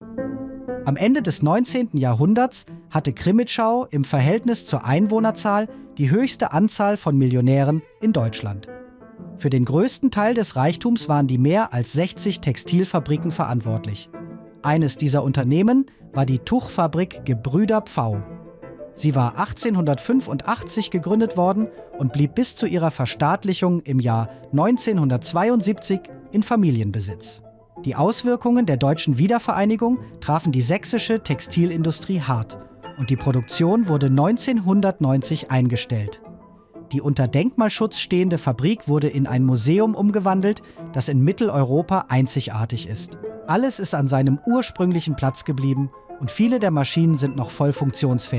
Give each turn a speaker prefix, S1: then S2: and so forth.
S1: Am Ende des 19. Jahrhunderts hatte Krimitschau im Verhältnis zur Einwohnerzahl die höchste Anzahl von Millionären in Deutschland. Für den größten Teil des Reichtums waren die mehr als 60 Textilfabriken verantwortlich. Eines dieser Unternehmen war die Tuchfabrik Gebrüder Pfau. Sie war 1885 gegründet worden und blieb bis zu ihrer Verstaatlichung im Jahr 1972 in Familienbesitz. Die Auswirkungen der deutschen Wiedervereinigung trafen die sächsische Textilindustrie hart und die Produktion wurde 1990 eingestellt. Die unter Denkmalschutz stehende Fabrik wurde in ein Museum umgewandelt, das in Mitteleuropa einzigartig ist. Alles ist an seinem ursprünglichen Platz geblieben und viele der Maschinen sind noch voll funktionsfähig.